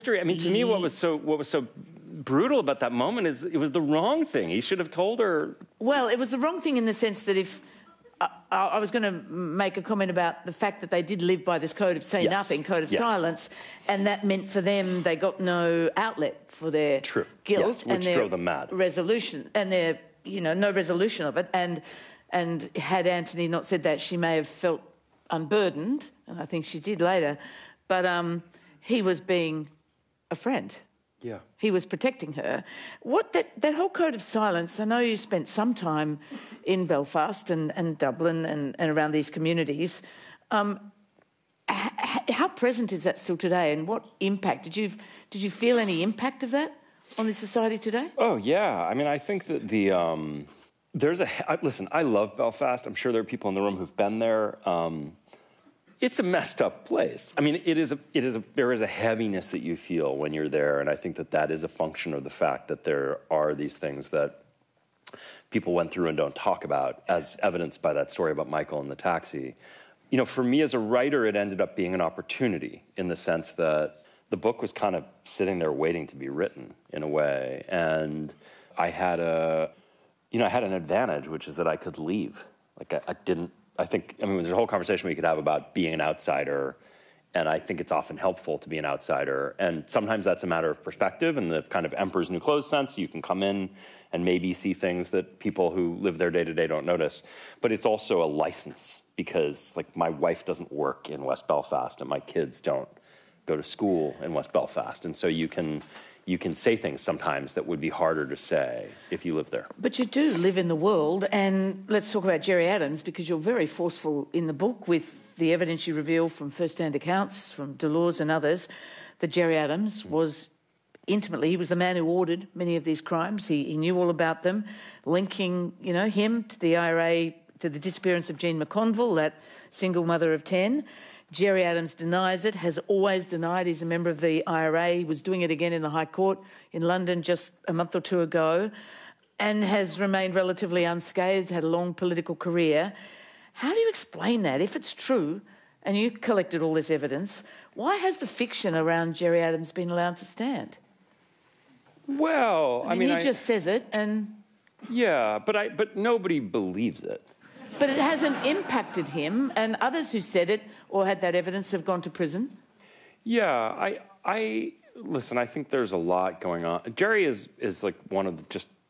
I mean, to me, what was so brutal about that moment is it was the wrong thing. He should have told her. Well, it was the wrong thing in the sense that if I was going to make a comment about the fact that they did live by this code of say nothing, code of silence, and that meant for them they got no outlet for their guilt which and drove them mad. Resolution and their no resolution of it. And had Anthony not said that, she may have felt unburdened, and I think she did later. But he was being a friend. Yeah. He was protecting her. What that whole code of silence, I know you spent some time in Belfast and Dublin and around these communities. How present is that still today, and what impact? Did you feel any impact of that on the society today? Oh, yeah. I mean, I think that listen, I love Belfast. I'm sure there are people in the room who've been there. It's a messed up place. I mean, there is a heaviness that you feel when you're there, and I think that is a function of the fact that there are these things that people went through and don't talk about, as evidenced by that story about Michael and the taxi. For me as a writer, it ended up being an opportunity in the sense that the book was kind of sitting there waiting to be written in a way, and I had an advantage, which is that I could leave. There's a whole conversation we could have about being an outsider, and I think it's often helpful to be an outsider. And sometimes that's a matter of perspective in the kind of emperor's new clothes sense. You can come in and maybe see things that people who live there day to day don't notice. But it's also a license because, my wife doesn't work in West Belfast and my kids don't go to school in West Belfast. And so you can say things sometimes that would be harder to say if you live there. But you do live in the world, and let's talk about Gerry Adams, because you're very forceful in the book with the evidence you reveal from first-hand accounts, from Delors and others, that Gerry Adams was he was the man who ordered many of these crimes. He knew all about them, linking, him to the IRA, to the disappearance of Jean McConville, that single mother of 10. Gerry Adams denies it, has always denied he's a member of the IRA. He was doing it again in the High Court in London just a month or two ago, and has remained relatively unscathed, had a long political career. How do you explain that? If it's true, and you collected all this evidence, why has the fiction around Gerry Adams been allowed to stand? Well, he just says it, and... Yeah, but nobody believes it. But it hasn't impacted him, and others who said it or had that evidence have gone to prison? Yeah, listen, I think there's a lot going on. Gerry is one of the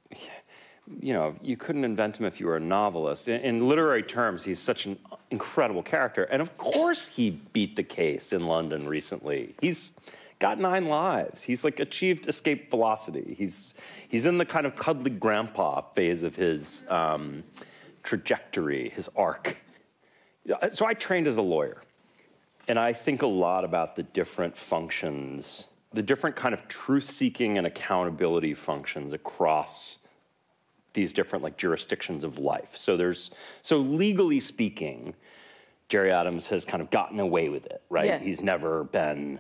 you couldn't invent him if you were a novelist. In literary terms, he's such an incredible character. And of course he beat the case in London recently. He's got 9 lives. He's achieved escape velocity. He's in the kind of cuddly grandpa phase of his trajectory, his arc. So I trained as a lawyer, and I think a lot about the different functions, the different kind of truth-seeking and accountability functions across these different jurisdictions of life. So legally speaking, Gerry Adams has kind of gotten away with it, right? Yeah. He's never been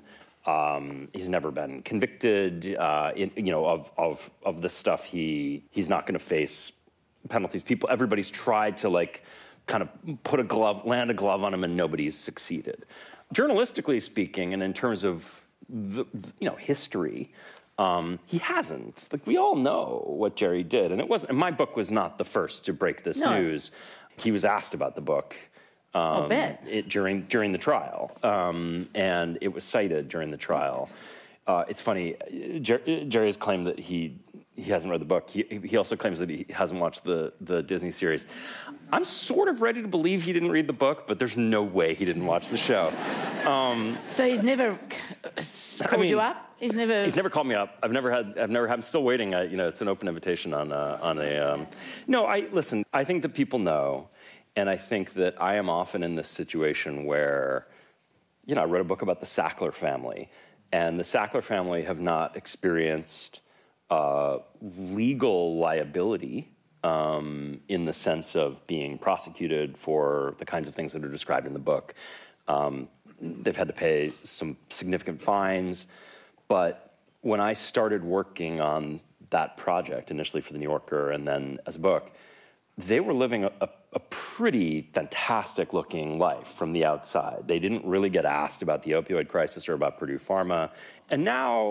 convicted of the stuff he's not going to face penalties. Everybody's tried to kind of land a glove on him, and nobody's succeeded. Journalistically speaking, and in terms of history, he hasn't. We all know what Gerry did, and my book was not the first to break this news. He was asked about the book during the trial, and it was cited during the trial. It's funny. Gerry has claimed that he hasn't read the book. He also claims that he hasn't watched the Disney series. I'm sort of ready to believe he didn't read the book, but there's no way he didn't watch the show. So he's never called you up? He's never called me up. I'm still waiting. It's an open invitation on a. No, listen. I think that people know, and I think that I am often in this situation where, I wrote a book about the Sackler family, and the Sackler family have not experienced legal liability in the sense of being prosecuted for the kinds of things that are described in the book. They've had to pay some significant fines. But when I started working on that project, initially for The New Yorker and then as a book, they were living a pretty fantastic-looking life from the outside. They didn't really get asked about the opioid crisis or about Purdue Pharma. And now